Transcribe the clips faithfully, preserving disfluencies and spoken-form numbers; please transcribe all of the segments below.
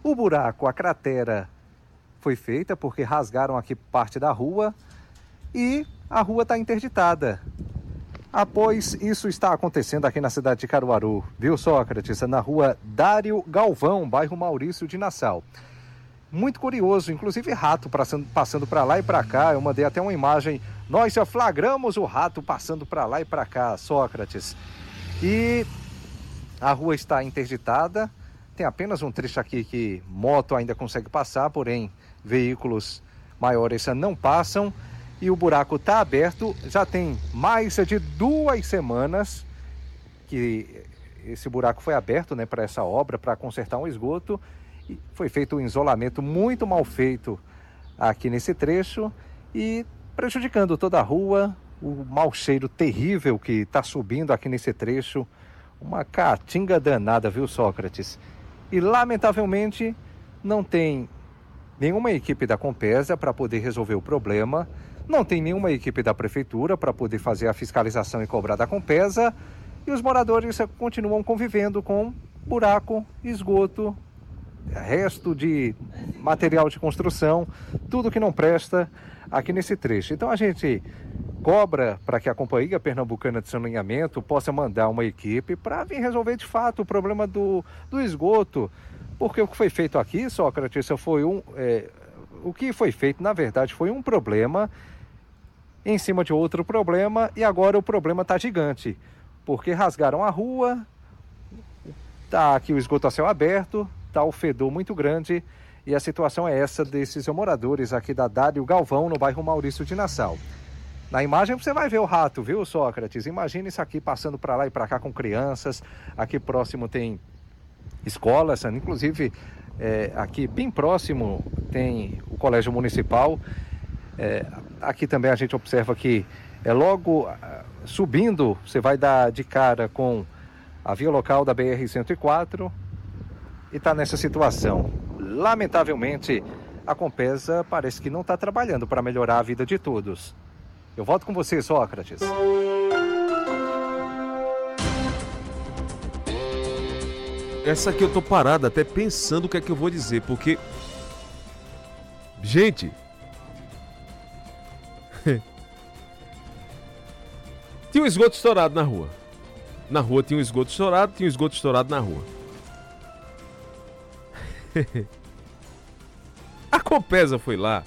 O buraco, a cratera foi feita porque rasgaram aqui parte da rua e a rua está interditada. Após isso está acontecendo aqui na cidade de Caruaru, viu, Sócrates? Na rua Dário Galvão, bairro Maurício de Nassau. Muito curioso, inclusive rato passando para lá e para cá. Eu mandei até uma imagem. Nós já flagramos o rato passando para lá e para cá, Sócrates. E a rua está interditada. Tem apenas um trecho aqui que moto ainda consegue passar, porém veículos maiores não passam. E o buraco está aberto. Já tem mais de duas semanas que esse buraco foi aberto, né, para essa obra, para consertar um esgoto. E foi feito um isolamento muito mal feito aqui nesse trecho e prejudicando toda a rua, o mau cheiro terrível que está subindo aqui nesse trecho, uma caatinga danada, viu, Sócrates? E lamentavelmente não tem nenhuma equipe da Compesa para poder resolver o problema, não tem nenhuma equipe da Prefeitura para poder fazer a fiscalização e cobrar da Compesa, e os moradores continuam convivendo com buraco, esgoto, resto de material de construção, tudo que não presta aqui nesse trecho. Então a gente cobra para que a Companhia Pernambucana de Saneamento possa mandar uma equipe para vir resolver de fato o problema do, do esgoto, porque o que foi feito aqui, Sócrates, foi um, é, o que foi feito na verdade foi um problema em cima de outro problema, e agora o problema está gigante, porque rasgaram a rua, está aqui o esgoto a céu aberto, está o fedor muito grande, e a situação é essa desses moradores aqui da Dário Galvão, no bairro Maurício de Nassau. Na imagem você vai ver o rato, viu, Sócrates? Imagina isso aqui passando para lá e para cá com crianças. Aqui próximo tem escolas, inclusive é, aqui bem próximo tem o Colégio Municipal. É, aqui também a gente observa que é logo subindo, você vai dar de cara com a via local da B R cento e quatro e está nessa situação. Lamentavelmente, a Compesa parece que não está trabalhando para melhorar a vida de todos. Eu volto com você, Sócrates. Essa aqui eu tô parado até pensando o que é que eu vou dizer, porque... Gente... Tinha um esgoto estourado na rua. Na rua tinha um esgoto estourado, tinha um esgoto estourado na rua. A Compesa foi lá.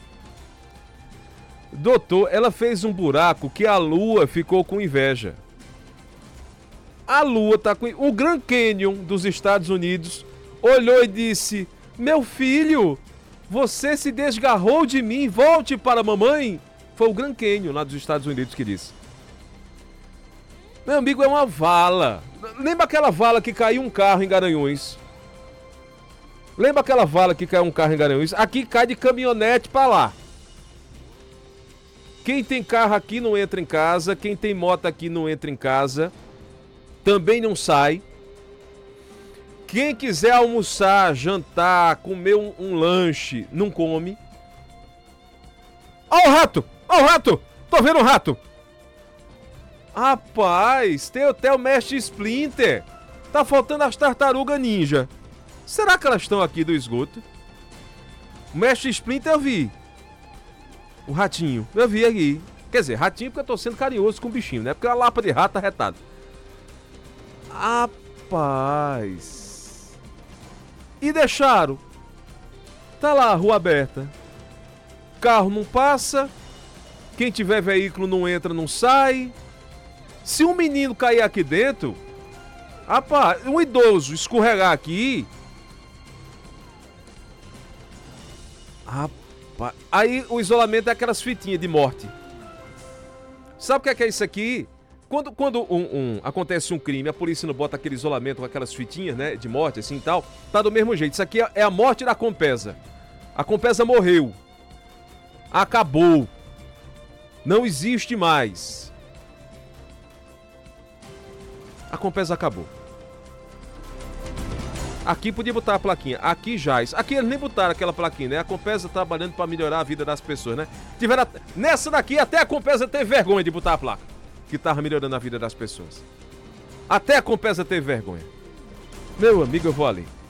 Doutor, ela fez um buraco que a Lua ficou com inveja. A Lua tá com... O Grand Canyon dos Estados Unidos olhou e disse: meu filho, você se desgarrou de mim, volte para a mamãe. Foi o Grand Canyon lá dos Estados Unidos que disse. Meu amigo, é uma vala. Lembra aquela vala que caiu um carro em Garanhuns? Lembra aquela vala que caiu um carro em Garanhuns? Aqui cai de caminhonete para lá. Quem tem carro aqui não entra em casa, quem tem moto aqui não entra em casa, também não sai. Quem quiser almoçar, jantar, comer um, um lanche, não come. Ó o rato! Ó o rato! Tô vendo o rato! Rapaz, tem até o Mestre Splinter. Tá faltando as tartarugas ninja. Será que elas estão aqui do esgoto? O Mestre Splinter eu vi. O ratinho, eu vi aqui. Quer dizer, ratinho porque eu tô sendo carinhoso com o bichinho, né? Porque a lapa de rato tá retada. Rapaz. E deixaram. Tá lá a rua aberta. Carro não passa. Quem tiver veículo não entra, não sai. Se um menino cair aqui dentro, rapaz, um idoso escorregar aqui, rapaz, aí o isolamento é aquelas fitinhas de morte. Sabe o que é, que é isso aqui? Quando, quando um, um, acontece um crime, a polícia não bota aquele isolamento com aquelas fitinhas, né, de morte assim e tal, tá do mesmo jeito. Isso aqui é, é a morte da Compesa. A Compesa morreu. Acabou. Não existe mais. A Compesa acabou. Aqui podia botar a plaquinha. Aqui Jaz. Aqui eles nem botaram aquela plaquinha, né? A Compesa trabalhando para melhorar a vida das pessoas, né? Tiveram... Nessa daqui até a Compesa teve vergonha de botar a placa que tava melhorando a vida das pessoas. Até a Compesa teve vergonha. Meu amigo, eu vou ali.